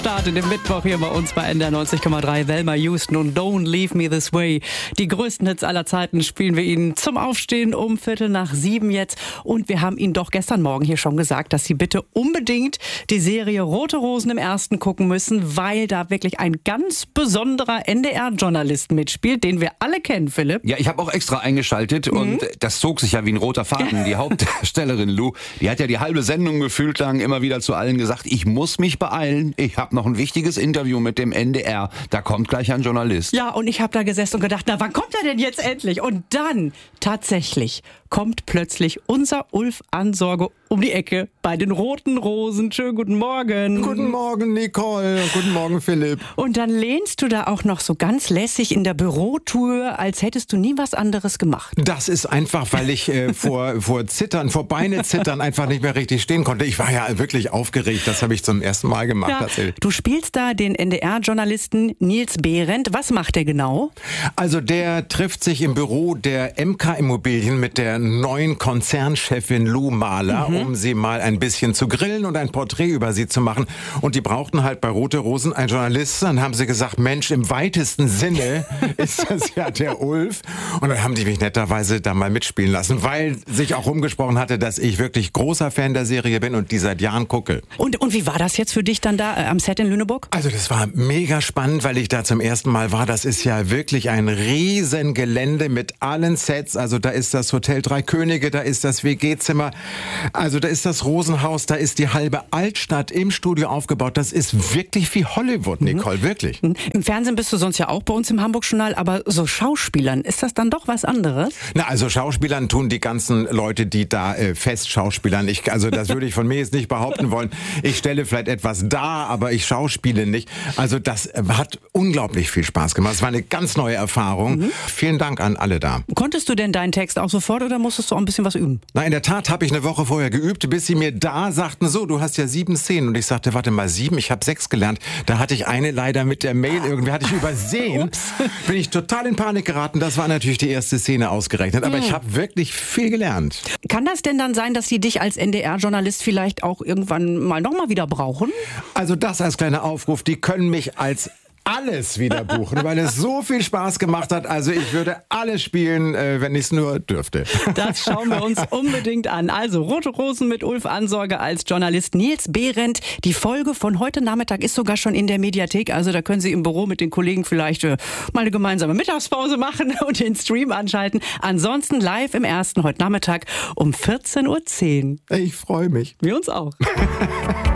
Startet im Mittwoch hier bei uns bei NDR 90,3. Velma Houston und Don't Leave Me This Way. Die größten Hits aller Zeiten spielen wir Ihnen zum Aufstehen um 6:15 jetzt. Und wir haben Ihnen doch gestern Morgen hier schon gesagt, dass Sie bitte unbedingt die Serie Rote Rosen im Ersten gucken müssen, weil da wirklich ein ganz besonderer NDR-Journalist mitspielt, den wir alle kennen, Philipp. Ja, ich habe auch extra eingeschaltet und das zog sich ja wie ein roter Faden. Die Hauptdarstellerin Lou, die hat ja die halbe Sendung gefühlt lang immer wieder zu allen gesagt, ich muss mich beeilen, ich habe noch ein wichtiges Interview mit dem NDR, da kommt gleich ein Journalist. Ja, und ich habe da gesessen und gedacht, na, wann kommt er denn jetzt endlich? Und dann, tatsächlich, kommt plötzlich unser Ulf Ansorge um die Ecke bei den Roten Rosen. Schönen guten Morgen. Guten Morgen, Nicole. Guten Morgen, Philipp. Und dann lehnst du da auch noch so ganz lässig in der Bürotür, als hättest du nie was anderes gemacht. Das ist einfach, weil ich vor Beine zittern einfach nicht mehr richtig stehen konnte. Ich war ja wirklich aufgeregt. Das habe ich zum ersten Mal gemacht. Ja, du spielst da den NDR-Journalisten Nils Behrendt. Was macht der genau? Also der trifft sich im Büro der MK Immobilien mit der neuen Konzernchefin Lou Mahler, um sie mal ein bisschen zu grillen und ein Porträt über sie zu machen. Und die brauchten halt bei Rote Rosen einen Journalisten. Dann haben sie gesagt, Mensch, im weitesten Sinne ist das ja der Ulf. Und dann haben die mich netterweise da mal mitspielen lassen, weil sich auch rumgesprochen hatte, dass ich wirklich großer Fan der Serie bin und die seit Jahren gucke. Und wie war das jetzt für dich dann da am Set in Lüneburg? Also das war mega spannend, weil ich da zum ersten Mal war. Das ist ja wirklich ein riesen Gelände mit allen Sets. Also da ist das Hotel Drei Könige, da ist das WG-Zimmer, also da ist das Rosenhaus, da ist die halbe Altstadt im Studio aufgebaut. Das ist wirklich wie Hollywood, Nicole, wirklich. Im Fernsehen bist du sonst ja auch bei uns im Hamburg-Journal, aber so Schauspielern, ist das dann doch was anderes? Na, also Schauspielern tun die ganzen Leute, die da fest schauspielern. Also das würde ich von mir jetzt nicht behaupten wollen. Ich stelle vielleicht etwas dar, aber ich schauspiele nicht. Also das hat unglaublich viel Spaß gemacht. Es war eine ganz neue Erfahrung. Vielen Dank an alle da. Konntest du denn deinen Text auch sofort oder musstest du auch ein bisschen was üben? Na, in der Tat habe ich eine Woche vorher geübt, bis sie mir da sagten, so, du hast ja 7 Szenen. Und ich sagte, warte mal, 7? Ich habe 6 gelernt. Da hatte ich eine leider mit der Mail irgendwie, hatte ich übersehen. Bin ich total in Panik geraten. Das war natürlich die erste Szene ausgerechnet. Aber ich habe wirklich viel gelernt. Kann das denn dann sein, dass sie dich als NDR-Journalist vielleicht auch irgendwann mal nochmal wieder brauchen? Also das als kleiner Aufruf, die können mich als alles wieder buchen, weil es so viel Spaß gemacht hat. Also ich würde alles spielen, wenn ich es nur dürfte. Das schauen wir uns unbedingt an. Also Rote Rosen mit Ulf Ansorge als Journalist Nils Behrendt. Die Folge von heute Nachmittag ist sogar schon in der Mediathek. Also da können Sie im Büro mit den Kollegen vielleicht mal eine gemeinsame Mittagspause machen und den Stream anschalten. Ansonsten live im Ersten heute Nachmittag um 14:10 Uhr. Ich freue mich. Wir uns auch.